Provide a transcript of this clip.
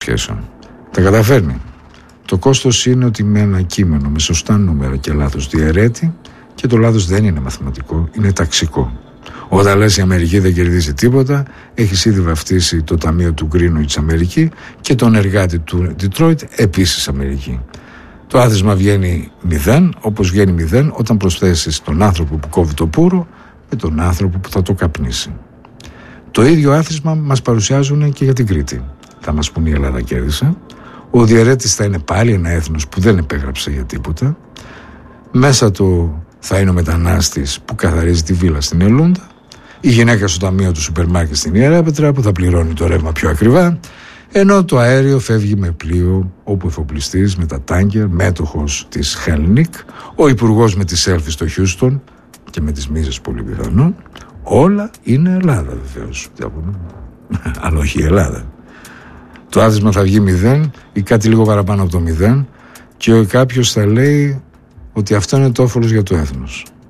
σχέσεων. Τα καταφέρνει. Το κόστος είναι ότι με ένα κείμενο με σωστά νούμερα και λάθος διαιρέτει, και το λάθος δεν είναι μαθηματικό, είναι ταξικό. Όταν λες η Αμερική δεν κερδίζει τίποτα, έχεις ήδη βαφτίσει το ταμείο του Greenwich Αμερική και τον εργάτη του Detroit επίσης Αμερική. Το άθροισμα βγαίνει 0, όπως βγαίνει 0 όταν προσθέσεις τον άνθρωπο που κόβει το πουρο με τον άνθρωπο που θα το καπνίσει. Το ίδιο άθροισμα μας παρουσιάζουν και για την Κρήτη. Θα μας πούν η Ελλάδα κέρδισε. Ο διαιρέτης θα είναι πάλι ένα έθνος που δεν επέγραψε για τίποτα. Μέσα του θα είναι ο μετανάστης που καθαρίζει τη βίλα στην Ελούντα, η γυναίκα στο ταμείο του σούπερ μάρκετ στην Ιεράπετρα που θα πληρώνει το ρεύμα πιο ακριβά, ενώ το αέριο φεύγει με πλοίο όπου εφοπλιστής με τα τάγκερ, μέτοχος της Χέλνικ, ο υπουργός με τη σέλφι στο Χιούστον και με τις μίζες πολύ πιθανόν. Όλα είναι Ελλάδα βεβαίως, αλλά όχι η Ελλάδα. Το άθροισμα θα βγει 0 ή κάτι λίγο παραπάνω από το 0 και κάποιος θα λέει ότι αυτό είναι το όφελος για το έθνος.